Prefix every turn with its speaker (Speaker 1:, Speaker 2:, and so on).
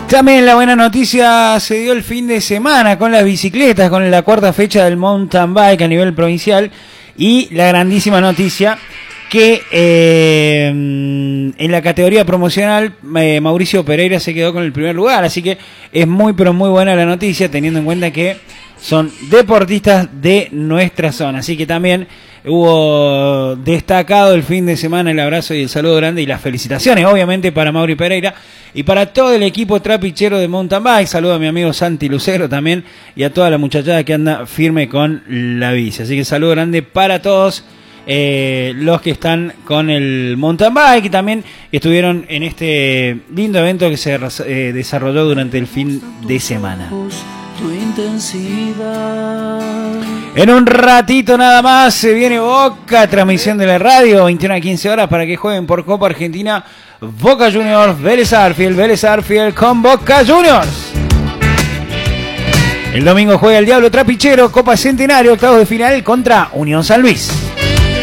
Speaker 1: También la buena noticia se dio el fin de semana con las bicicletas, con la cuarta fecha del mountain bike a nivel provincial, y la grandísima noticia que en la categoría promocional Mauricio Pereira se quedó con el primer lugar, así que es muy pero muy buena la noticia, teniendo en cuenta que son deportistas de nuestra zona. Así que también hubo destacado el fin de semana. El abrazo y el saludo grande y las felicitaciones obviamente para Mauri Pereira y para todo el equipo trapichero de mountain bike. Saludo a mi amigo Santi Lucero también y a toda la muchachada que anda firme con la bici. Así que saludo grande para todos los que están con el mountain bike y también estuvieron en este lindo evento que se desarrolló durante el fin de semana. En un ratito nada más se viene Boca, transmisión de la radio, 21 a 15 horas para que jueguen por Copa Argentina Boca Juniors, Vélez Arfield con Boca Juniors. El domingo juega el Diablo Trapichero, Copa Centenario, octavos de final contra Unión San Luis.